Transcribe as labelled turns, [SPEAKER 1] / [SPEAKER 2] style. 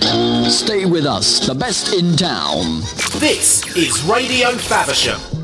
[SPEAKER 1] Stay with us, the best in town.
[SPEAKER 2] This is Radio Faversham.